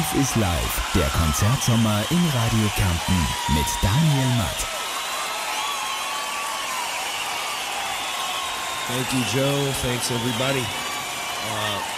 Live ist live, der Konzertsommer in Radio Kärnten mit Daniel Matt. Thank you, Joe. Thanks, everybody.